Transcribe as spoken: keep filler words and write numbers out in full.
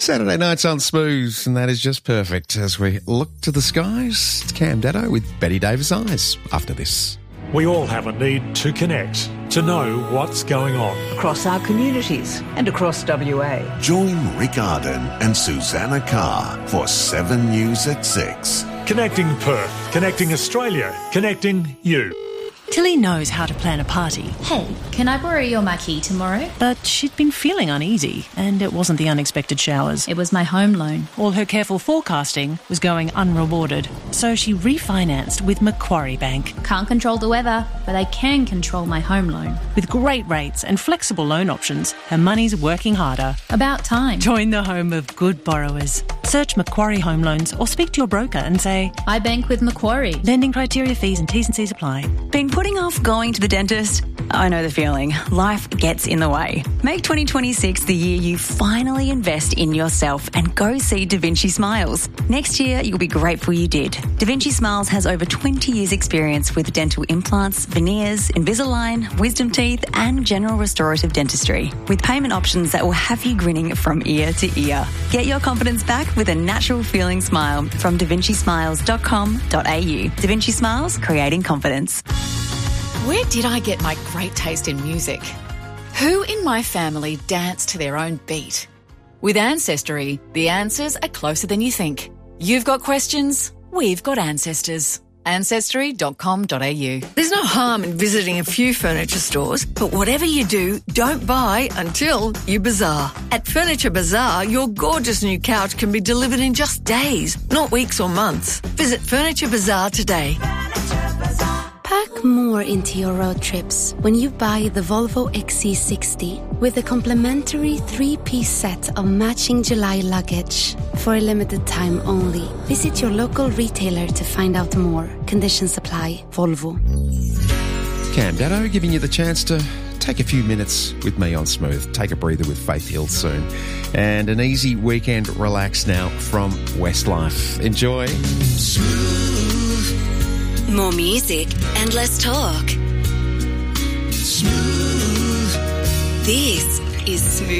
Saturday nights on Smooth, and that is just perfect as we look to the skies. It's Cam Datto with Betty Davis Eyes after this. We all have a need to connect, to know what's going on. Across our communities and across W A. Join Rick Arden and Susanna Carr for seven News at six. Connecting Perth, connecting Australia, connecting you. Tilly knows how to plan a party. Hey, can I borrow your marquee tomorrow? But she'd been feeling uneasy, and it wasn't the unexpected showers. It was my home loan. All her careful forecasting was going unrewarded, so she refinanced with Macquarie Bank. Can't control the weather, but I can control my home loan. With great rates and flexible loan options, her money's working harder. About time. Join the home of good borrowers. Search Macquarie Home Loans or speak to your broker and say, I bank with Macquarie. Lending criteria, fees and T's and C's apply. Been putting off going to the dentist? I know the feeling. Life gets in the way. Make twenty twenty-six the year you finally invest in yourself and go see Da Vinci Smiles. Next year, you'll be grateful you did. Da Vinci Smiles has over twenty years experience with dental implants, veneers, Invisalign, wisdom teeth and general restorative dentistry, with payment options that will have you grinning from ear to ear. Get your confidence back with a natural feeling smile from da vinci smiles dot com dot a u. Da Vinci Smiles, creating confidence. Where did I get my great taste in music? Who in my family danced to their own beat? With Ancestry, the answers are closer than you think. You've got questions, we've got ancestors. ancestry dot com dot a u. There's no harm in visiting a few furniture stores, but whatever you do, don't buy until you bazaar. At Furniture Bazaar, your gorgeous new couch can be delivered in just days, not weeks or months. Visit Furniture Bazaar today. Pack more into your road trips when you buy the Volvo X C sixty with a complimentary three-piece set of matching July luggage. For a limited time only. Visit your local retailer to find out more. Conditions apply. Volvo. Cam Datto giving you the chance to take a few minutes with me on Smooth. Take a breather with Faith Hill soon. And an easy weekend relax now from Westlife. Enjoy. Smooth. More music and less talk. Smooth. This is Smooth